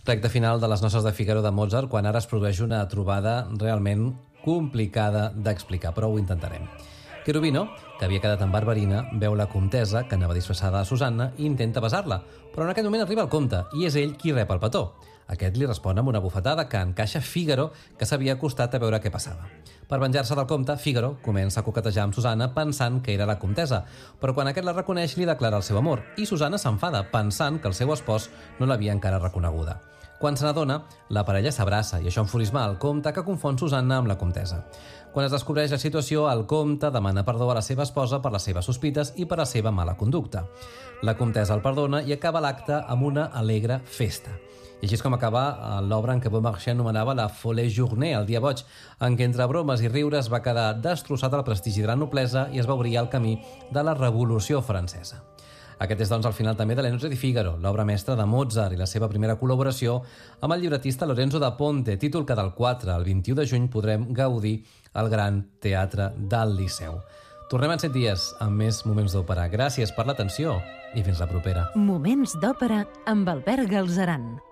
Recte final de les noces de Fígaro de Mozart, quan ara es produeix una trobada realment complicada d'explicar, però ho intentarem. Cherubino, que havia quedat en Barberina, veu la comtessa, que anava disfressada de Susanna, i intenta besar-la, però en aquest moment arriba el comte, i és ell qui rep el petó. Aquest li respon amb una bufetada que encaixa Fígaro, que s'havia acostat a veure què passava. Per venjar-se del comte, Fígaro comença a coquetejar amb Susanna pensant que era la comtessa, però quan aquest la reconeix li declara el seu amor, i Susanna s'enfada pensant que el seu espòs no l'havia encara reconeguda. Quan se n'adona, la parella s'abraça i això enfurisma el comte, que confon Susanna amb la comtessa. Quan es descobreix la situació, el comte demana perdó a la seva esposa per les seves sospites i per la seva mala conducta. La comtessa el perdona i acaba l'acte amb una alegre festa. I així és com acaba l'obra en què Beaumarchais anomenava la Folle Journée, el dia boig, en què entre bromes i riures va quedar destrossat el prestigi de la noblesa i es va obrir el camí de la Revolució Francesa. Aquest és, doncs, el final també de Le Nozze di Figaro, l'obra mestra de Mozart i la seva primera col·laboració amb el llibretista Lorenzo da Ponte, títol que del 4 al 21 de juny podrem gaudir al Gran Teatre del Liceu. Tornem en 7 dies amb més Moments d'Òpera. Gràcies per l'atenció i fins la propera. Moments d'Òpera amb Albert Galzeran.